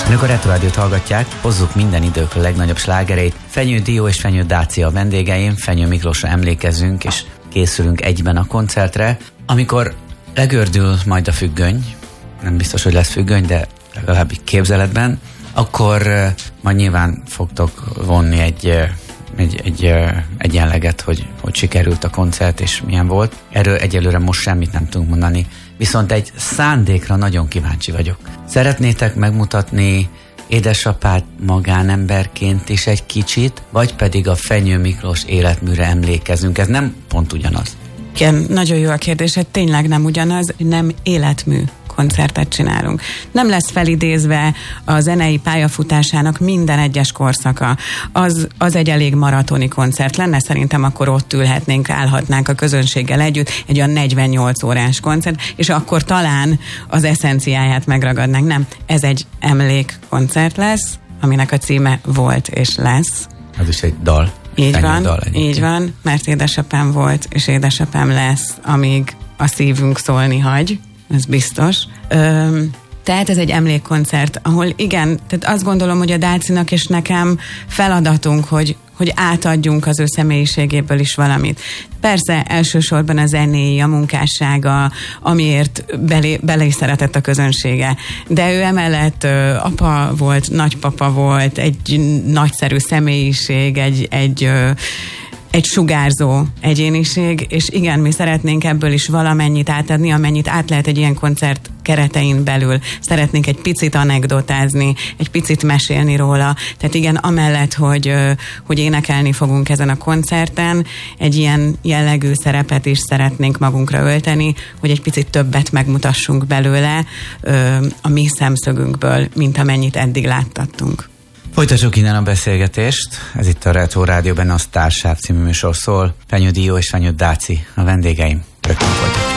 Önök a Retro Rádiót hallgatják, hozzuk minden idők legnagyobb slágereit. Fenyő Dió és Fenyő Dácia a vendégeim, Fenyő Miklósra emlékezünk, és készülünk egyben a koncertre. Amikor legördül majd a függöny, nem biztos, hogy lesz függöny, de legalább képzeletben, akkor majd nyilván fogtok vonni egy egyenleget, hogy sikerült a koncert, és milyen volt. Erről egyelőre most semmit nem tudunk mondani. Viszont egy szándékra nagyon kíváncsi vagyok. Szeretnétek megmutatni édesapát magánemberként is egy kicsit, vagy pedig a Fenyő Miklós életműre emlékezünk? Ez nem pont ugyanaz. Igen, nagyon jó a kérdés, hát tényleg nem ugyanaz, nem életmű koncertet csinálunk. Nem lesz felidézve a zenei pályafutásának minden egyes korszaka. Az egy elég maratoni koncert lenne, szerintem akkor ott ülhetnénk, állhatnánk a közönséggel együtt, egy olyan 48 órás koncert, és akkor talán az eszenciáját megragadnánk. Nem, ez egy emlékkoncert lesz, aminek a címe Volt és lesz. Az is egy dal. Így van, mert édesapám volt, és édesapám lesz, amíg a szívünk szólni hagy. Ez biztos. Tehát ez egy emlékkoncert, ahol igen, tehát azt gondolom, hogy a Dácinak és nekem feladatunk, hogy átadjunk az ő személyiségéből is valamit. Persze elsősorban a zenéi, a munkássága, amiért bele is szeretett a közönsége. De ő emellett apa volt, nagypapa volt, egy nagyszerű személyiség, egy sugárzó egyéniség, és igen, mi szeretnénk ebből is valamennyit átadni, amennyit át lehet egy ilyen koncert keretein belül. Szeretnénk egy picit anekdotázni, egy picit mesélni róla. Tehát igen, amellett, hogy énekelni fogunk ezen a koncerten, egy ilyen jellegű szerepet is szeretnénk magunkra ölteni, hogy egy picit többet megmutassunk belőle a mi szemszögünkből, mint amennyit eddig láttattunk. Folytassuk innen a beszélgetést. Ez itt a Retro Rádióban a Sztársáv című műsor szól. Fenyő Dió és Fenyő Dáci a vendégeim. Rögtön folytatjuk.